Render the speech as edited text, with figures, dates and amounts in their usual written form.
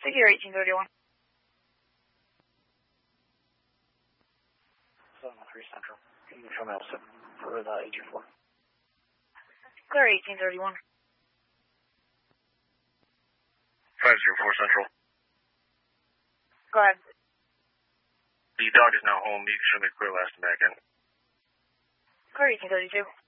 Figure 1831. 703 Central. Can you show me all set for the 824? Clear 1831. 504 Central. Go ahead. The dog is now home. You can show me clear last and back in. Clear 1832.